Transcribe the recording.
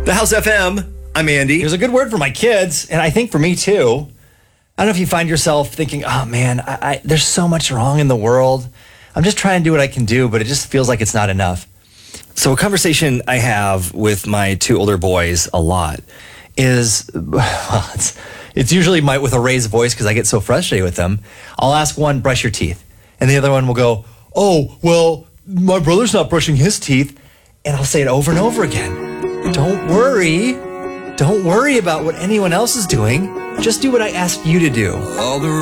The House FM. I'm Andy. There's a good word for my kids, and I think for me too. I don't know if you find yourself thinking, oh man, there's so much wrong in the world. I'm just trying to do what I can do, but it just feels like it's not enough. So a conversation I have with my two older boys a lot is, well, it's usually with a raised voice because I get so frustrated with them. I'll ask one, brush your teeth. And the other one will go, oh, well, my brother's not brushing his teeth. And I'll say it over and over again. Don't worry. Don't worry about what anyone else is doing. Just do what I ask you to do. All the